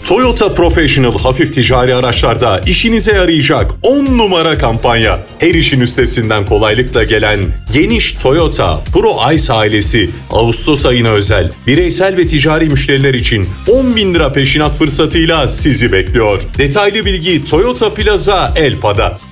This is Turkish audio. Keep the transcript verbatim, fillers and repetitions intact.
Toyota Professional hafif ticari araçlarda işinize yarayacak on numara kampanya. Her işin üstesinden kolaylıkla gelen geniş Toyota Pro Ice ailesi Ağustos ayına özel bireysel ve ticari müşteriler için on bin lira peşinat fırsatıyla sizi bekliyor. Detaylı bilgi Toyota Plaza Elpa'da.